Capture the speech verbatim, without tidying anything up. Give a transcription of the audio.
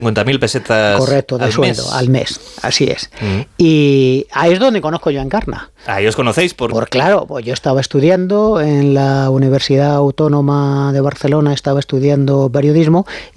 cincuenta mil pesetas correcto, de al sueldo, mes. al mes, así es. Mm. Y ahí es donde conozco yo a Encarna. Ahí os conocéis por... Por claro, pues yo estaba estudiando en la Universidad Autónoma de Barcelona, estaba estudiando periodismo